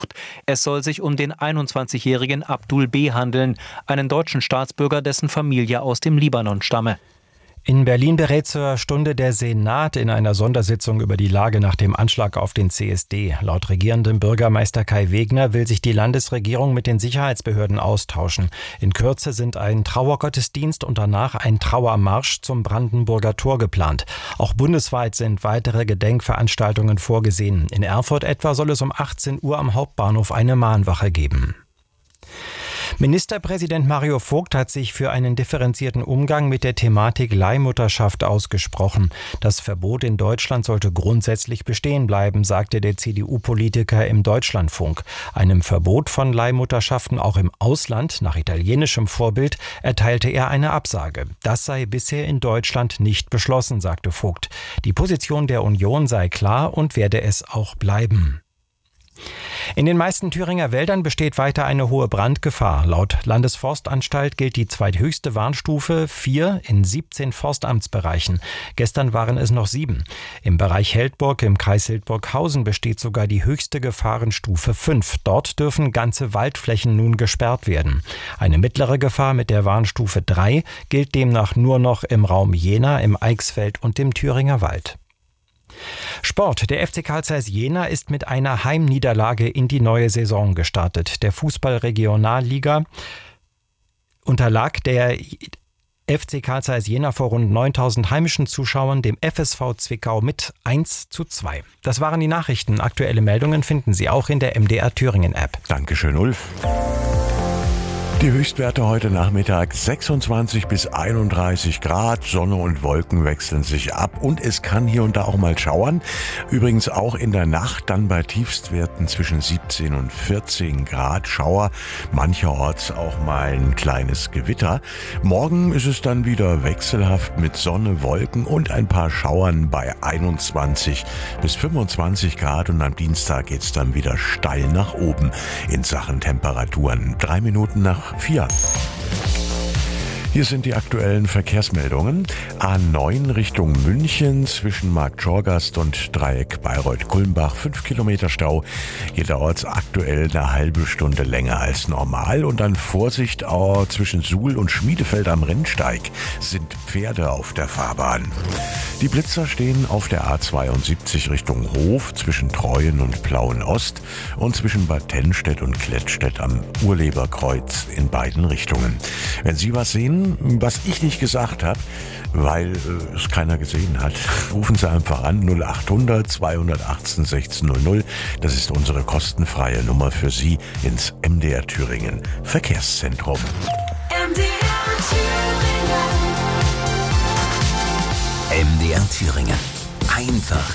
Es soll sich um den 21-jährigen Abdul B. handeln, einen deutschen Staatsbürger, dessen Familie aus dem Libanon stamme. In Berlin berät zur Stunde der Senat in einer Sondersitzung über die Lage nach dem Anschlag auf den CSD. Laut regierendem Bürgermeister Kai Wegner will sich die Landesregierung mit den Sicherheitsbehörden austauschen. In Kürze sind ein Trauergottesdienst und danach ein Trauermarsch zum Brandenburger Tor geplant. Auch bundesweit sind weitere Gedenkveranstaltungen vorgesehen. In Erfurt etwa soll es um 18 Uhr am Hauptbahnhof eine Mahnwache geben. Ministerpräsident Mario Vogt hat sich für einen differenzierten Umgang mit der Thematik Leihmutterschaft ausgesprochen. Das Verbot in Deutschland sollte grundsätzlich bestehen bleiben, sagte der CDU-Politiker im Deutschlandfunk. Einem Verbot von Leihmutterschaften auch im Ausland nach italienischem Vorbild erteilte er eine Absage. Das sei bisher in Deutschland nicht beschlossen, sagte Vogt. Die Position der Union sei klar und werde es auch bleiben. In den meisten Thüringer Wäldern besteht weiter eine hohe Brandgefahr. Laut Landesforstanstalt gilt die zweithöchste Warnstufe 4 in 17 Forstamtsbereichen. Gestern waren es noch 7. Im Bereich Heldburg im Kreis Hildburghausen besteht sogar die höchste Gefahrenstufe 5. Dort dürfen ganze Waldflächen nun gesperrt werden. Eine mittlere Gefahr mit der Warnstufe 3 gilt demnach nur noch im Raum Jena, im Eichsfeld und dem Thüringer Wald. Sport. Der FC Carl Zeiss Jena ist mit einer Heimniederlage in die neue Saison gestartet. Der Fußball-Regionalliga unterlag der FC Carl Zeiss Jena vor rund 9.000 heimischen Zuschauern dem FSV Zwickau mit 1:2. Das waren die Nachrichten. Aktuelle Meldungen finden Sie auch in der MDR Thüringen App. Dankeschön, Ulf. Die Höchstwerte heute Nachmittag 26 bis 31 Grad. Sonne und Wolken wechseln sich ab und es kann hier und da auch mal schauern. Übrigens auch in der Nacht dann bei Tiefstwerten zwischen 17 und 14 Grad Schauer. Mancherorts auch mal ein kleines Gewitter. Morgen ist es dann wieder wechselhaft mit Sonne, Wolken und ein paar Schauern bei 21 bis 25 Grad. Und am Dienstag geht's dann wieder steil nach oben in Sachen Temperaturen. 3 Minuten nach 4. Hier sind die aktuellen Verkehrsmeldungen. A9 Richtung München zwischen Marktschorgast und Dreieck Bayreuth-Kulmbach 5 Kilometer Stau. Jederorts aktuell eine halbe Stunde länger als normal. Und dann Vorsicht zwischen Suhl und Schmiedefeld am Rennsteig sind Pferde auf der Fahrbahn. Die Blitzer stehen auf der A72 Richtung Hof zwischen Treuen und Plauen-Ost und zwischen Bad Tennstedt und Klettstedt am Urleberkreuz in beiden Richtungen. Wenn Sie was sehen, was ich nicht gesagt habe, weil es keiner gesehen hat, rufen Sie einfach an 0800 218 1600. Das ist unsere kostenfreie Nummer für Sie ins MDR Thüringen Verkehrszentrum. MDR Thüringen. Einfach